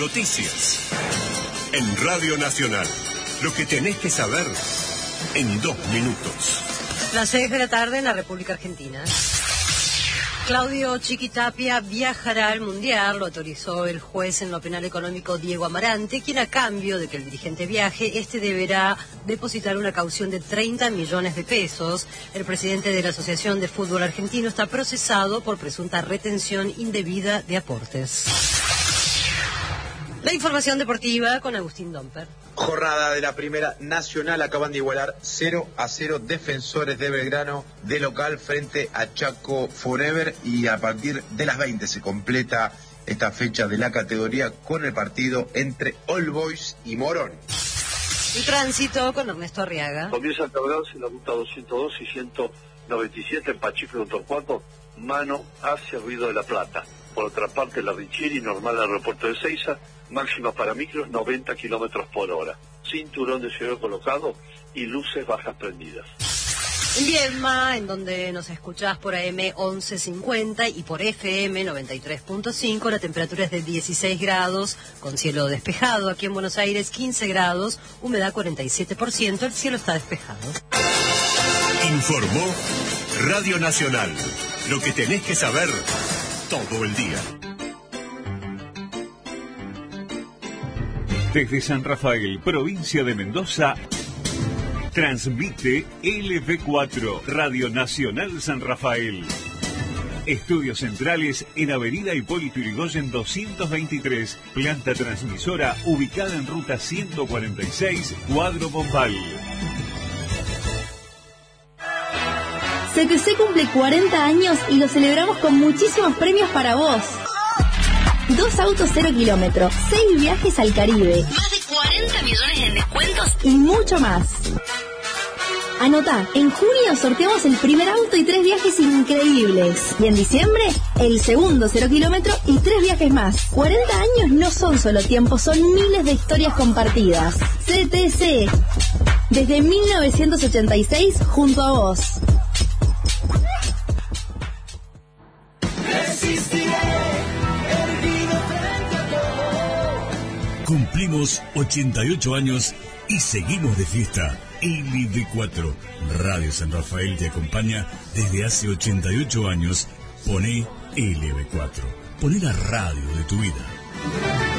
noticias. En Radio Nacional, lo que tenés que saber en 2 minutos. Las 6 de la tarde en la República Argentina. Claudio Chiquitapia viajará al Mundial, lo autorizó el juez en lo penal económico Diego Amarante, quien a cambio de que el dirigente viaje, deberá depositar una caución de 30 millones de pesos. El presidente de la Asociación de Fútbol Argentino está procesado por presunta retención indebida de aportes. La información deportiva con Agustín Domper. Jornada de la Primera Nacional, acaban de igualar 0-0 Defensores de Belgrano de local frente a Chaco Forever, y a partir de las 20 se completa esta fecha de la categoría con el partido entre All Boys y Morón. El tránsito con Ernesto Arriaga. Comienza a cargarse la ruta 202 y 197 en Pachico de Torcuato, mano hacia Río de la Plata. Por otra parte, la Richieri, normal al aeropuerto de Seiza, máxima para micros 90 kilómetros por hora. Cinturón de seguridad colocado y luces bajas prendidas. En Viedma, en donde nos escuchás por AM 1150 y por FM 93.5, la temperatura es de 16 grados, con cielo despejado. Aquí en Buenos Aires 15 grados, humedad 47%, el cielo está despejado. Informó Radio Nacional, lo que tenés que saber todo el día. Desde San Rafael, provincia de Mendoza, transmite LV4, Radio Nacional San Rafael. Estudios centrales en Avenida Hipólito Yrigoyen 223, planta transmisora ubicada en ruta 146, Cuadro Bombal. CTC cumple 40 años y lo celebramos con muchísimos premios para vos. 2 autos 0 kilómetros, 6 viajes al Caribe, más de 40 millones en descuentos y mucho más. Anotá, en junio sorteamos el primer auto y 3 viajes increíbles. Y en diciembre, el segundo 0 kilómetro y 3 viajes más. 40 años no son solo tiempo, son miles de historias compartidas. CTC, desde 1986 junto a vos. Cumplimos 88 años y seguimos de fiesta. LV4, Radio San Rafael te acompaña desde hace 88 años. Poné LV4. Poné la radio de tu vida.